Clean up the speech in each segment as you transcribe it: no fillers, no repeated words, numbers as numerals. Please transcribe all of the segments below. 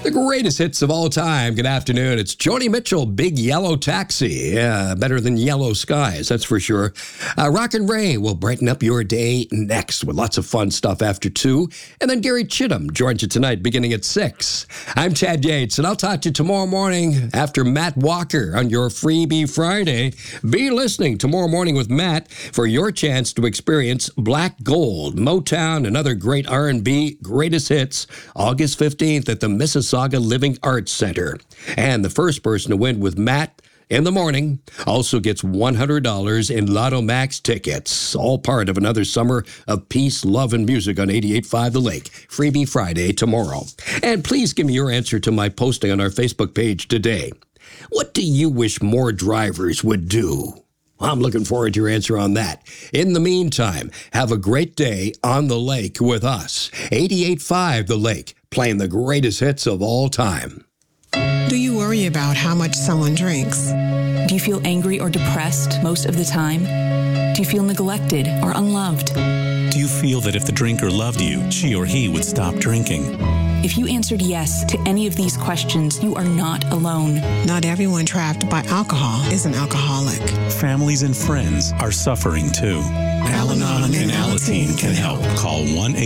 The greatest hits of all time. Good afternoon. It's Joni Mitchell, Big Yellow Taxi. Yeah, better than Yellow Skies, that's for sure. Rock and Ray will brighten up your day next with lots of fun stuff after 2. And then Gary Chittum joins you tonight beginning at 6. I'm Chad Yates, and I'll talk to you tomorrow morning after Matt Walker on your Freebie Friday. Be listening tomorrow morning with Matt for your chance to experience Black Gold, Motown, and other great R&B greatest hits August 15th at the Mississauga Living Arts Center. And the first person to win with Matt in the morning also gets $100 in Lotto Max tickets. All part of another summer of peace, love, and music on 88.5 The Lake. Freebie Friday tomorrow. And please give me your answer to my posting on our Facebook page today. What do you wish more drivers would do? I'm looking forward to your answer on that. In the meantime, have a great day on the lake with us. 88.5 The Lake, playing the greatest hits of all time. Do you worry about how much someone drinks? Do you feel angry or depressed most of the time? Do you feel neglected or unloved? Do you feel that if the drinker loved you, she or he would stop drinking? If you answered yes to any of these questions, you are not alone. Not everyone trapped by alcohol is an alcoholic. Families and friends are suffering too. Al-Anon and Alateen can help. Call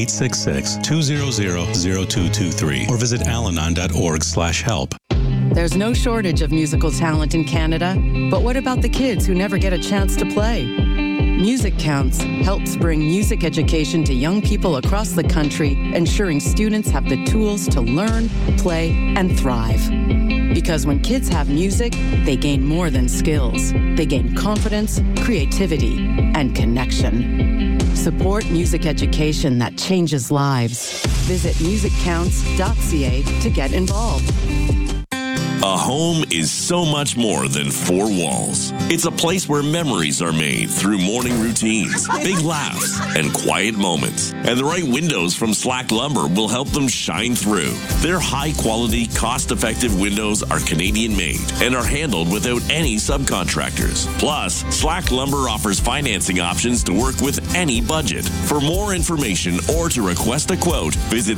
1-866-200-0223 or visit alanon.org/help. There's no shortage of musical talent in Canada, but what about the kids who never get a chance to play? Music Counts helps bring music education to young people across the country, ensuring students have the tools to learn, play, and thrive. Because when kids have music, they gain more than skills. They gain confidence, creativity, and connection. Support music education that changes lives. Visit musiccounts.ca to get involved. A home is so much more than 4 walls. It's a place where memories are made through morning routines, big laughs, and quiet moments. And the right windows from Slack Lumber will help them shine through. Their high-quality, cost-effective windows are Canadian-made and are handled without any subcontractors. Plus, Slack Lumber offers financing options to work with any budget. For more information or to request a quote, visit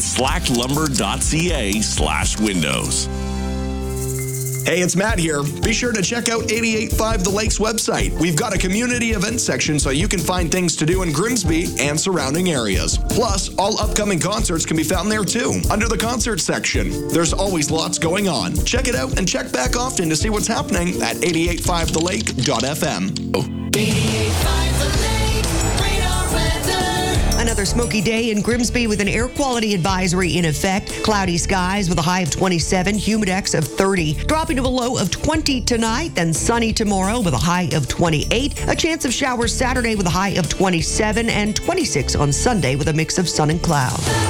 slacklumber.ca/windows. Hey, it's Matt here. Be sure to check out 88.5 The Lake's website. We've got a community event section so you can find things to do in Grimsby and surrounding areas. Plus, all upcoming concerts can be found there too, under the concert section. There's always lots going on. Check it out and check back often to see what's happening at 885thelake.fm. 88.5 The Lake. Another smoky day in Grimsby with an air quality advisory in effect. Cloudy skies with a high of 27, humidex of 30. Dropping to a low of 20 tonight, then sunny tomorrow with a high of 28. A chance of showers Saturday with a high of 27 and 26 on Sunday with a mix of sun and clouds.